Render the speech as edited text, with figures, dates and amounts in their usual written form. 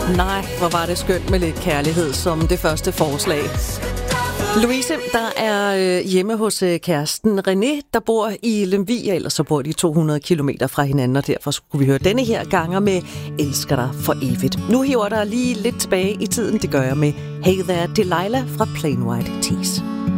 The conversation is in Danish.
Nej, hvor var det skønt med lidt kærlighed som det første forslag. Louise, der er hjemme hos kæresten René, der bor i Lemvig, og ellers så bor de 200 kilometer fra hinanden, og derfor skulle vi høre denne her ganger med Elsker dig for evigt. Nu hiver der lige lidt tilbage i tiden, det gør jeg med Hey There Delilah fra Plain White Tees.